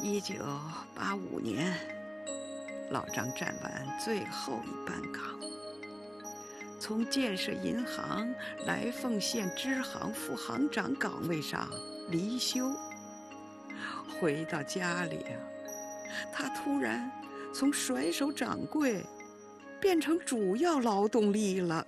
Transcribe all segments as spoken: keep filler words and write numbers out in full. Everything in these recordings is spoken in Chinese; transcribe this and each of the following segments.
一九八五年，老张站完最后一班岗，从建设银行来凤县支行副行长岗位上离休，回到家里啊，他突然从甩手掌柜变成主要劳动力了。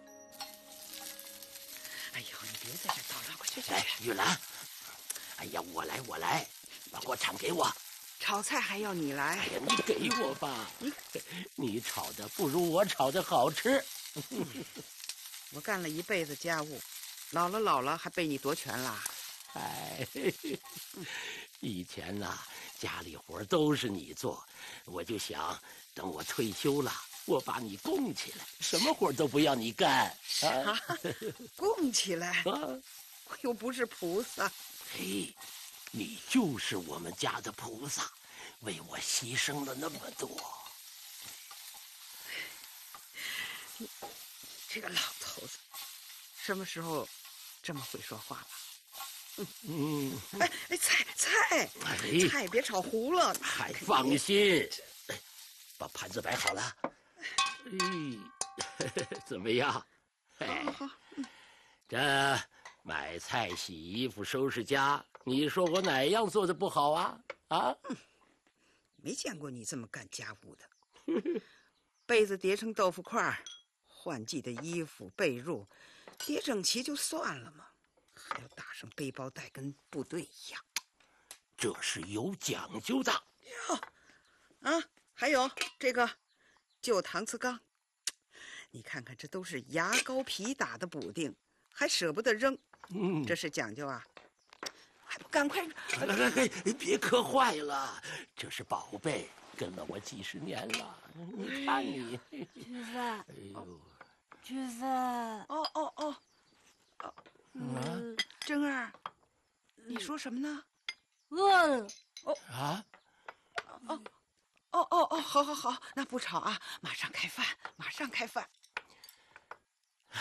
哎呦，你别在这叨叨，快去去！ 来，玉兰，哎呀，我来，我来，把锅铲给我。 炒菜还要你来？ 哎呀，你给我吧，你炒的不如我炒的好吃。 嗯、我干了一辈子家务，老了老了还被你夺权了。 哎，以前呐、啊，家里活都是你做，我就想等我退休了，我把你供起来，什么活都不要你干啊！ 供起来？啊、我又不是菩萨。 嘿，你就是我们家的菩萨，为我牺牲了那么多。 你这个老头子，什么时候这么会说话了？嗯，哎哎，菜菜，哎、菜别炒糊了。 还放心，哎，把盘子摆好了。哎，怎么样？哎，好好嗯、这买菜、洗衣服、收拾家，你说我哪样做的不好啊？啊？ 嗯、没见过你这么干家务的。被子叠成豆腐块，换季的衣服、被褥叠整齐就算了嘛。还要打上背包带，跟部队一样， 这是有讲究的哟。啊，还有这个旧搪瓷缸，你看看，这都是牙膏皮打的补丁，还舍不得扔，嗯，这是讲究啊！还不赶快！ 来来来，别磕坏了，这是宝贝，跟了我几十年了。你看你， 菊芬，哎呦，菊芬， 哦哦哦，哦。嗯，珍儿，你说什么呢？ 饿了。 哦啊，哦，哦哦哦，好好好，那不吵啊，马上开饭，马上开饭。 唉，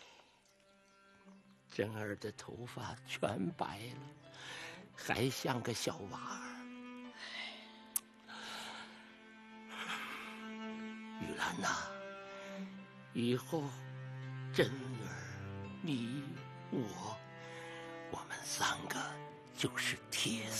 珍儿的头发全白了，还像个小娃儿。玉兰呐、啊，以后珍儿，你。我，我们三个就是铁。